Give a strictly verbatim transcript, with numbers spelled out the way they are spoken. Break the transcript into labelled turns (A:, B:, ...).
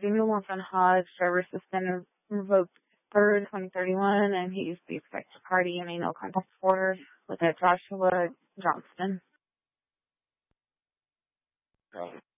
A: Samuel Morfin Hodge, driver suspended, revoked third, twenty thirty-one, and he used the expected party in a no contact order with a Joshua Johnston.
B: Copy.